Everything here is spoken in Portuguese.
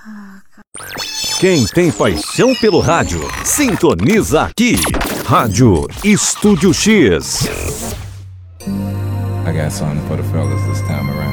Quem tem paixão pelo rádio, sintoniza aqui. Rádio Estúdio X. I got something for the fellas this time around.